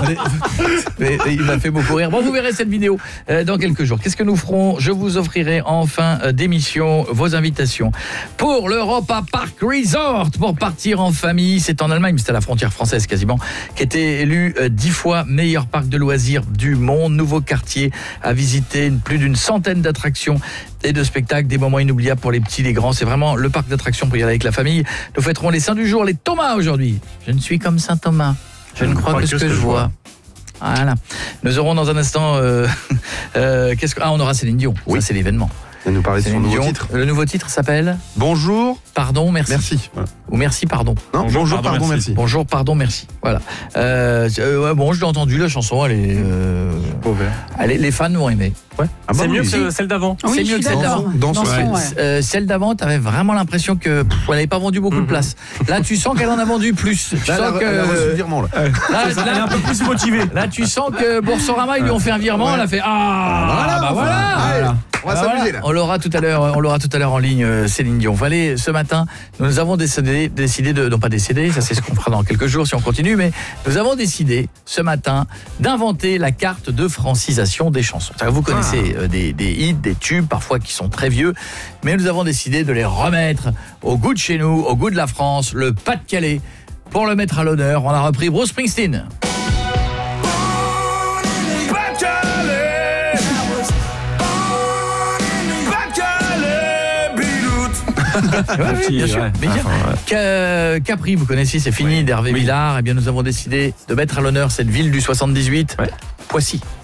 Mais il m'a fait beaucoup rire. Bon, vous verrez cette vidéo dans quelques jours. Qu'est-ce que nous ferons? Je vous offrirai en fin d'émission vos invitations pour l'Europa Park Resort pour partir en famille. C'est en Allemagne, c'est à la frontière française quasiment, qui a été élu 10 fois meilleur parc de loisirs du monde. Nouveau quartier à visiter, plus d'une centaine d'attractions et de spectacles, des moments inoubliables pour les petits, les grands. C'est vraiment le parc d'attractions pour y aller avec la famille. Nous fêterons les saints du jour, les Thomas aujourd'hui. Je ne suis comme saint Thomas. Je ne crois que ce que je vois. Voilà. Nous aurons dans un instant on aura Céline Dion. Oui, ça, c'est l'événement. Elle nous parlait de son nouveau titre. Le nouveau titre s'appelle Bonjour, pardon, merci. Merci. Voilà. Ou merci, pardon. Non, bonjour, pardon, merci. Bonjour, pardon, merci. Voilà. Bon, je l'ai entendu, la chanson, les fans vont aimer. Ouais. C'est mieux que celle d'avant. Oui, c'est mieux que celle d'avant. Celle d'avant, t'avais vraiment l'impression que elle n'avait pas vendu beaucoup de places. Là, tu sens qu'elle en a vendu plus. Tu sens que elle a reçu le virement là. Elle est un peu plus motivée. Là, tu sens que Boursorama, ils lui ont fait un virement. Elle a fait voilà. On va s'amuser là. On l'aura tout à l'heure en ligne, Céline Dion. Allez, ce matin, nous avons décidé de non pas décider, ça c'est ce qu'on fera dans quelques jours si on continue, mais nous avons décidé ce matin d'inventer la carte de francisation des chansons. Vous connaissez des hits, des tubes parfois qui sont très vieux, mais nous avons décidé de les remettre au goût de chez nous, au goût de la France, le Pas-de-Calais. Pour le mettre à l'honneur, on a repris Bruce Springsteen. Bien sûr. Capri, vous connaissez, c'est fini, d'Hervé Villard. Eh bien, nous avons décidé de mettre à l'honneur cette ville du 78, Poissy.